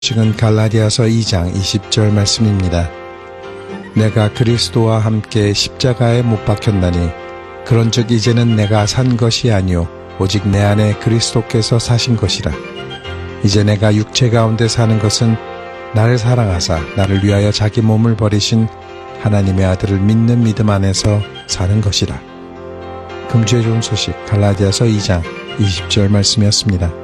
지금 갈라디아서 2장 20절 말씀입니다. 내가 그리스도와 함께 십자가에 못 박혔나니 그런즉 이제는 내가 산 것이 아니요 오직 내 안에 그리스도께서 사신 것이라. 이제 내가 육체 가운데 사는 것은 나를 사랑하사 나를 위하여 자기 몸을 버리신 하나님의 아들을 믿는 믿음 안에서 사는 것이라. 금주의 좋은 소식 갈라디아서 2장 20절 말씀이었습니다.